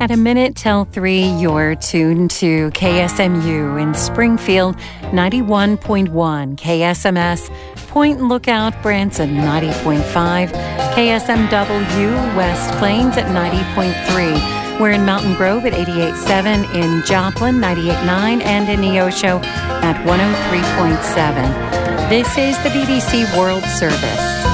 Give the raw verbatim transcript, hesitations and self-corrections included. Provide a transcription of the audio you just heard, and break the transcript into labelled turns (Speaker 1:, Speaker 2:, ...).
Speaker 1: At a minute till three, you're tuned to K S M U in Springfield, ninety-one point one, K S M S, Point Lookout, Branson, ninety point five, K S M W, West Plains at ninety point three. We're in Mountain Grove at eighty-eight point seven, in Joplin, ninety-eight point nine, and in Neosho at one oh three point seven. This is the B B C World Service.